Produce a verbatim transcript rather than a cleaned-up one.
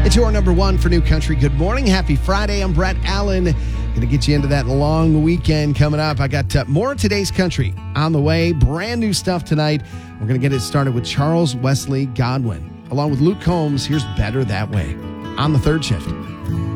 It's your number one for New Country. Good morning. Happy Friday. I'm Brett Allen. Going to get you into that long weekend coming up. I got uh, more of today's country on the way. Brand new stuff tonight. We're going to get it started with Charles Wesley Godwin. Along with Luke Combs, here's Better That Way on the third shift.